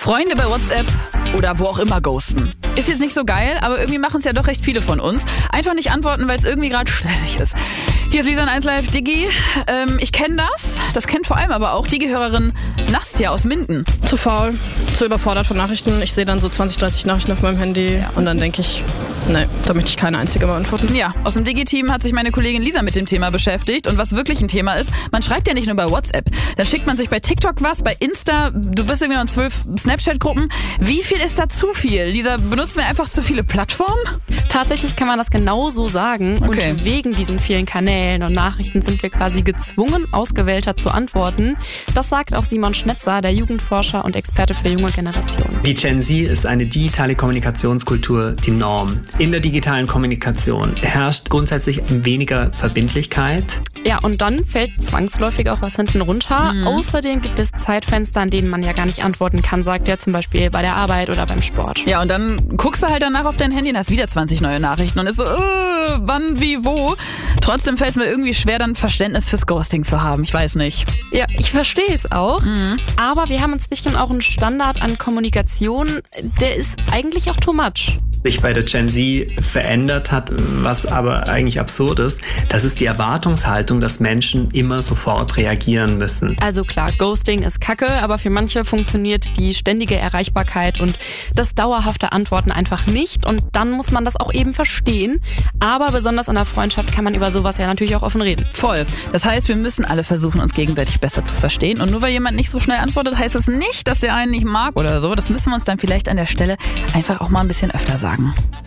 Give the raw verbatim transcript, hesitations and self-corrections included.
Freunde bei WhatsApp oder wo auch immer ghosten. Ist jetzt nicht so geil, aber irgendwie machen es ja doch recht viele von uns. Einfach nicht antworten, weil es irgendwie gerade stressig ist. Hier ist Lisa in eins Live Digi. Ähm, ich kenne das. Das kennt vor allem aber auch Digi-Hörerin Nastja aus Minden. Zu faul, zu überfordert von Nachrichten. Ich sehe dann so zwanzig, dreißig Nachrichten auf meinem Handy ja. und dann denke ich, nee, da möchte ich keine einzige beantworten. Ja, aus dem Digi-Team hat sich meine Kollegin Lisa mit dem Thema beschäftigt. Und was wirklich ein Thema ist, man schreibt ja nicht nur bei WhatsApp. Dann schickt man sich bei TikTok was, bei Insta. Du bist irgendwie in zwölf Snapchat-Gruppen. Wie viel ist da zu viel? Lisa, benutzen wir einfach zu viele Plattformen? Tatsächlich kann man das genau so sagen. Okay. Und wegen diesen vielen Kanälen und Nachrichten sind wir quasi gezwungen, ausgewählter zu antworten. Das sagt auch Simon Schnetzer, der Jugendforscher und Experte für junge Generationen. Die Gen Z ist eine digitale Kommunikationskultur, die Norm. In der digitalen Kommunikation herrscht grundsätzlich weniger Verbindlichkeit. Ja, und dann fällt zwangsläufig auch was hinten runter. Mhm. Außerdem gibt es Zeitfenster, an denen man ja gar nicht antworten kann, sagt er zum Beispiel bei der Arbeit oder beim Sport. Ja, und dann guckst du halt danach auf dein Handy und hast wieder zwanzig neue Nachrichten und ist so, äh, wann, wie, wo. Trotzdem fällt es mir irgendwie schwer, dann Verständnis fürs Ghosting zu haben. Ich weiß nicht. Ja, ich verstehe es auch. Mhm. Aber wir haben inzwischen auch einen Standard an Kommunikation, der ist eigentlich auch too much. Sich bei der Gen Z verändert hat, was aber eigentlich absurd ist, das ist die Erwartungshaltung, dass Menschen immer sofort reagieren müssen. Also klar, Ghosting ist Kacke, aber für manche funktioniert die ständige Erreichbarkeit und das dauerhafte Antworten einfach nicht und dann muss man das auch eben verstehen. Aber besonders in der Freundschaft kann man über sowas ja natürlich auch offen reden. Voll. Das heißt, wir müssen alle versuchen, uns gegenseitig besser zu verstehen und nur weil jemand nicht so schnell antwortet, heißt es nicht, dass der einen nicht mag oder so. Das müssen wir uns dann vielleicht an der Stelle einfach auch mal ein bisschen öfter sagen.